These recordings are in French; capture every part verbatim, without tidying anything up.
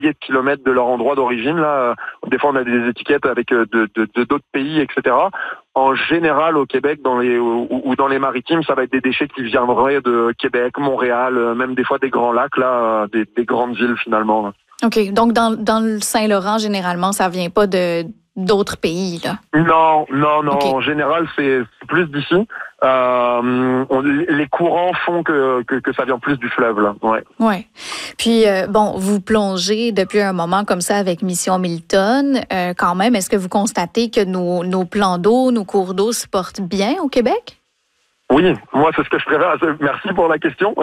de kilomètres de leur endroit d'origine. Là, des fois, on a des étiquettes avec de, de, de d'autres pays, et cetera. En général, au Québec, dans les ou, ou dans les maritimes, ça va être des déchets qui viendraient de Québec, Montréal, même des fois des grands lacs, là, des, des grandes villes finalement. Là. OK. Donc, dans, dans le Saint-Laurent, généralement, ça vient pas de d'autres pays, là? Non, non, non. Okay. En général, c'est plus d'ici. Euh, on, les courants font que, que, que ça vient plus du fleuve, là. Ouais. Ouais. Puis, euh, bon, vous plongez depuis un moment comme ça avec Mission Milton. Euh, quand même, est-ce que vous constatez que nos, nos plans d'eau, nos cours d'eau se portent bien au Québec? Oui, moi c'est ce que je préfère. Merci pour la question.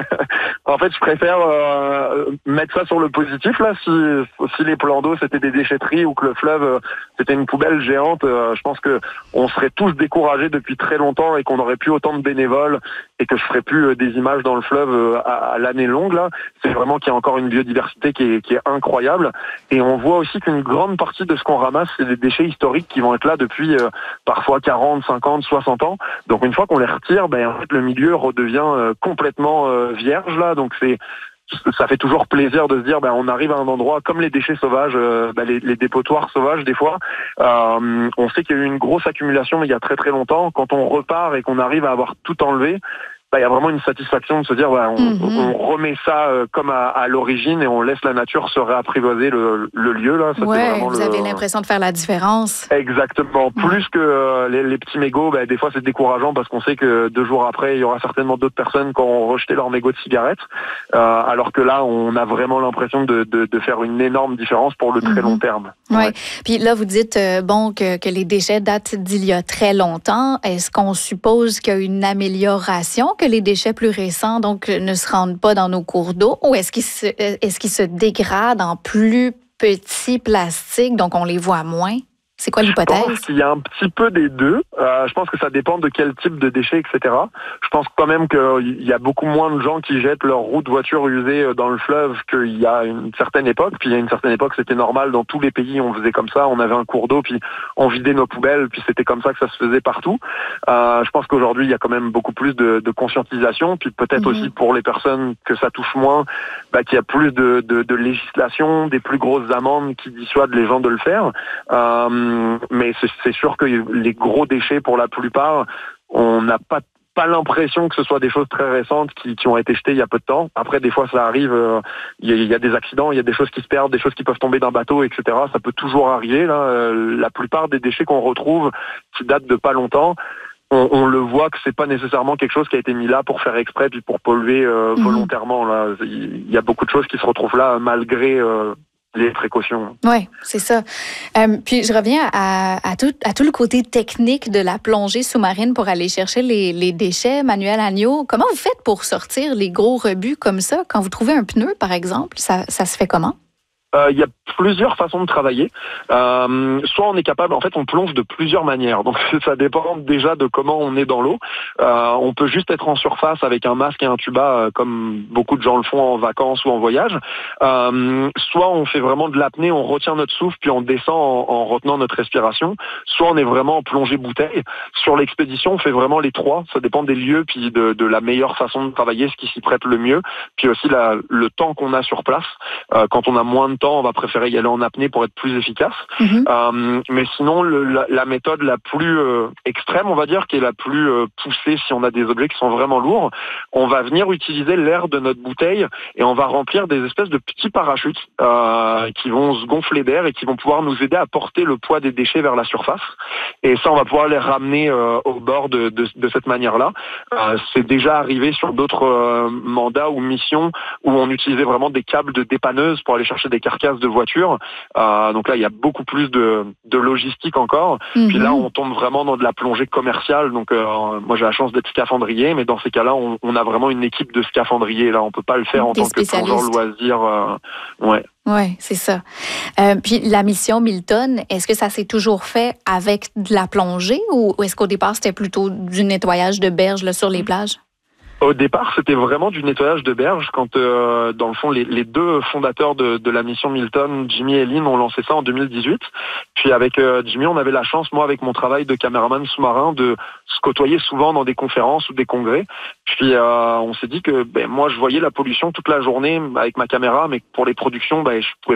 En fait, je préfère euh, mettre ça sur le positif là. Si, si les plans d'eau c'était des déchetteries ou que le fleuve euh, c'était une poubelle géante, euh, je pense que on serait tous découragés depuis très longtemps et qu'on n'aurait plus autant de bénévoles et que je ferais plus euh, des images dans le fleuve euh, à, à l'année longue là. C'est vraiment qu'il y a encore une biodiversité qui est, qui est incroyable et on voit aussi qu'une grande partie de ce qu'on ramasse c'est des déchets historiques qui vont être là depuis euh, parfois quarante, cinquante, soixante ans. Donc une fois qu'on les retire, ben en fait le milieu redevient euh, complètement euh, vierge là, donc c'est ça fait toujours plaisir de se dire ben on arrive à un endroit comme les déchets sauvages, euh, ben, les, les dépotoirs sauvages des fois. Euh, on sait qu'il y a eu une grosse accumulation il y a très très longtemps. Quand on repart et qu'on arrive à avoir tout enlevé, ben, il y a vraiment une satisfaction de se dire ben, on, mm-hmm. on remet ça euh, comme à, à l'origine et on laisse la nature se réapprivoiser le, le lieu là. Ça, ouais, vraiment vous le... avez l'impression de faire la différence. Exactement. Ouais. Plus que euh, les, les petits mégots, ben, des fois c'est décourageant parce qu'on sait que deux jours après il y aura certainement d'autres personnes qui auront rejeté leur mégot de cigarette. Euh, alors que là on a vraiment l'impression de, de, de faire une énorme différence pour le très mm-hmm. long terme. Oui. Ouais. Puis là vous dites euh, bon que, que les déchets datent d'il y a très longtemps. Est-ce qu'on suppose qu'il y a une amélioration? Que les déchets plus récents donc ne se rendent pas dans nos cours d'eau ou est-ce qu'ils se, est-ce qu'ils se dégradent en plus petits plastiques donc on les voit moins? C'est quoi l'hypothèse? Je pense qu'il y a un petit peu des deux. Euh, je pense que ça dépend de quel type de déchets, et cetera. Je pense quand même qu'il y a beaucoup moins de gens qui jettent leurs roues de voiture usées dans le fleuve qu'il y a une certaine époque. Puis il y a une certaine époque, c'était normal. Dans tous les pays, on faisait comme ça. On avait un cours d'eau, puis on vidait nos poubelles, puis c'était comme ça que ça se faisait partout. Euh, je pense qu'aujourd'hui, il y a quand même beaucoup plus de, de conscientisation. Puis peut-être mm-hmm. aussi pour les personnes que ça touche moins, bah, qu'il y a plus de, de, de législation, des plus grosses amendes qui dissuadent les gens de le faire. Euh, Mais c'est sûr que les gros déchets, pour la plupart, on n'a pas pas l'impression que ce soit des choses très récentes qui, qui ont été jetées il y a peu de temps. Après, des fois, ça arrive, euh, il, y a, il y a des accidents, il y a des choses qui se perdent, des choses qui peuvent tomber d'un bateau, et cetera. Ça peut toujours arriver. Là. Euh, la plupart des déchets qu'on retrouve, qui datent de pas longtemps, on, on le voit que c'est pas nécessairement quelque chose qui a été mis là pour faire exprès puis pour polluer euh, mmh. volontairement. Là. Il y a beaucoup de choses qui se retrouvent là malgré... Euh, les précautions. Oui, c'est ça. Euh, puis je reviens à, à, tout, à tout le côté technique de la plongée sous-marine pour aller chercher les, les déchets. Manuel Agneau, comment vous faites pour sortir les gros rebuts comme ça? Quand vous trouvez un pneu, par exemple, ça, ça se fait comment? Il euh, y a plusieurs façons de travailler. Euh, soit on est capable, en fait, on plonge de plusieurs manières. Donc ça dépend déjà de comment on est dans l'eau. Euh, on peut juste être en surface avec un masque et un tuba, euh, comme beaucoup de gens le font en vacances ou en voyage. Euh, soit on fait vraiment de l'apnée, on retient notre souffle puis on descend en, en retenant notre respiration. Soit on est vraiment en plongée bouteille. Sur l'expédition, on fait vraiment les trois. Ça dépend des lieux puis de, de la meilleure façon de travailler, ce qui s'y prête le mieux. Puis aussi la, le temps qu'on a sur place. Euh, quand on a moins de temps, on va préférer y aller en apnée pour être plus efficace. Mm-hmm. Euh, mais sinon, le, la, la méthode la plus euh, extrême, on va dire, qui est la plus euh, poussée si on a des objets qui sont vraiment lourds, on va venir utiliser l'air de notre bouteille et on va remplir des espèces de petits parachutes euh, qui vont se gonfler d'air et qui vont pouvoir nous aider à porter le poids des déchets vers la surface. Et ça, on va pouvoir les ramener euh, au bord de, de, de cette manière-là. Euh, c'est déjà arrivé sur d'autres euh, mandats ou missions où on utilisait vraiment des câbles de dépanneuse pour aller chercher des carcasses de voitures. Euh, donc là, il y a beaucoup plus de, de logistique encore. Mm-hmm. Puis là, on tombe vraiment dans de la plongée commerciale. Donc euh, moi, j'ai la chance d'être scaphandrier, mais dans ces cas-là, on, on a vraiment une équipe de scaphandriers. Là, on peut pas le faire en Des tant que plongeur loisir. Euh, ouais. Oui, c'est ça. Euh, puis la mission Milton, est-ce que ça s'est toujours fait avec de la plongée ou est-ce qu'au départ, c'était plutôt du nettoyage de berges là, sur les plages? Au départ, c'était vraiment du nettoyage de berges quand, euh, dans le fond, les, les deux fondateurs de, de la mission Milton, Jimmy et Lynn, ont lancé ça en deux mille dix-huit. Puis avec euh, Jimmy, on avait la chance, moi, avec mon travail de caméraman sous-marin, de se côtoyer souvent dans des conférences ou des congrès. Puis euh, on s'est dit que ben, moi, je voyais la pollution toute la journée avec ma caméra, mais pour les productions, ben, je pouvais